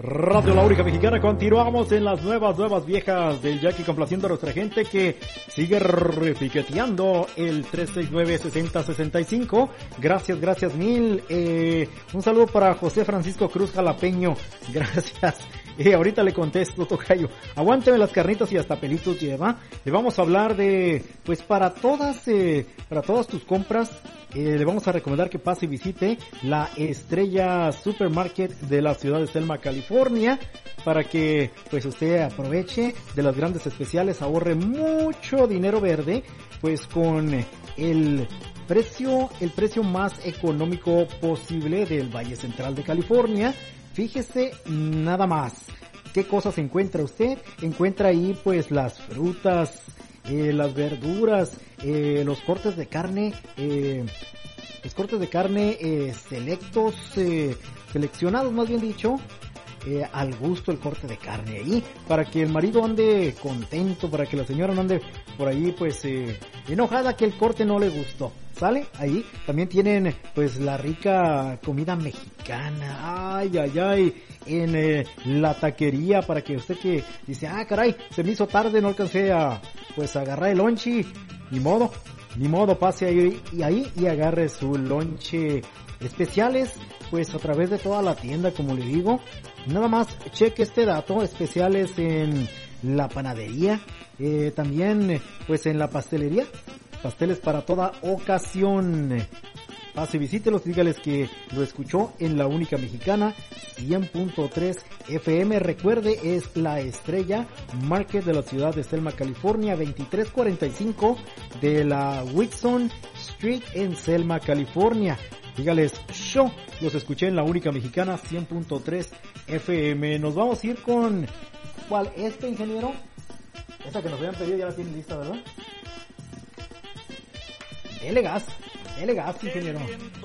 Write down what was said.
Radio La Única Mexicana. Continuamos en las nuevas viejas del Jackie, complaciendo a nuestra gente que sigue repiqueteando el 369-6065. Gracias mil. Un saludo para José Francisco Cruz Jalapeño. Gracias. Ahorita le contesto, tocayo. Aguánteme las carnitas y hasta pelitos lleva. Le vamos a hablar de, pues para todas tus compras, le vamos a recomendar que pase y visite la Estrella Supermarket de la ciudad de Selma, California, para que pues usted aproveche de las grandes especiales, ahorre mucho dinero verde, pues con el precio más económico posible del Valle Central de California. Fíjese nada más qué cosas encuentra usted. Encuentra ahí pues las frutas, las verduras, los cortes de carne, selectos, seleccionados más bien dicho, al gusto el corte de carne ahí, para que el marido ande contento, para que la señora no ande por ahí pues enojada que el corte no le gustó. ¿Sale? Ahí también tienen pues la rica comida mexicana, en la taquería, para que usted que dice, caray, se me hizo tarde, no alcancé a agarrar el lonche, ni modo, pase ahí y agarre su lonche. Especiales pues a través de toda la tienda, como le digo. Nada más cheque este dato, especiales en la panadería, también pues en la pastelería, pasteles para toda ocasión. Pase, visítelos, dígales que lo escuchó en La Única Mexicana 100.3 FM. Recuerde, es la Estrella Market de la ciudad de Selma, California, 2345 de la Whitson Street en Selma, California. Dígales, yo los escuché en La Única Mexicana 100.3 FM. Nos vamos a ir con, ¿cuál? Ingeniero. Esa que nos habían pedido ya la tienen lista, ¿verdad? Dele gas, ingeniero.